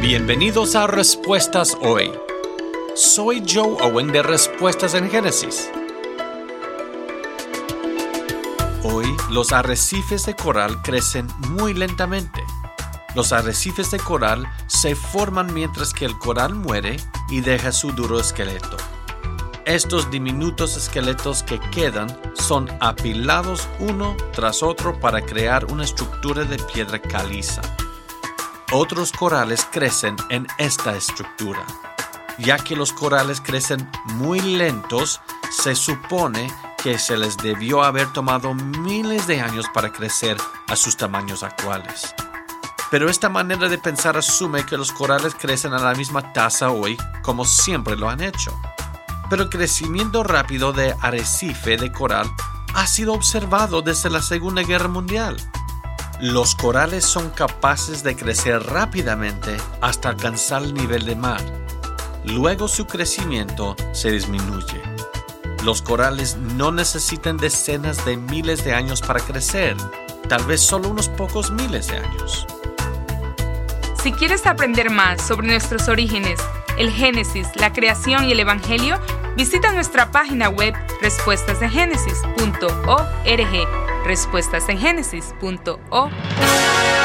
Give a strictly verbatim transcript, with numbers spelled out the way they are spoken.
Bienvenidos a Respuestas Hoy. Soy Joe Owen de Respuestas en Génesis. Hoy, los arrecifes de coral crecen muy lentamente. Los arrecifes de coral se forman mientras que el coral muere y deja su duro esqueleto. Estos diminutos esqueletos que quedan son apilados uno tras otro para crear una estructura de piedra caliza. Otros corales crecen en esta estructura. Ya que los corales crecen muy lentos, se supone que se les debió haber tomado miles de años para crecer a sus tamaños actuales. Pero esta manera de pensar asume que los corales crecen a la misma tasa hoy como siempre lo han hecho. Pero el crecimiento rápido de arrecife de coral ha sido observado desde la Segunda Guerra Mundial. Los corales son capaces de crecer rápidamente hasta alcanzar el nivel del mar. Luego su crecimiento se disminuye. Los corales no necesitan decenas de miles de años para crecer, tal vez solo unos pocos miles de años. Si quieres aprender más sobre nuestros orígenes, el Génesis, la creación y el Evangelio, visita nuestra página web respuestas en génesis punto org. respuestas en génesis punto org.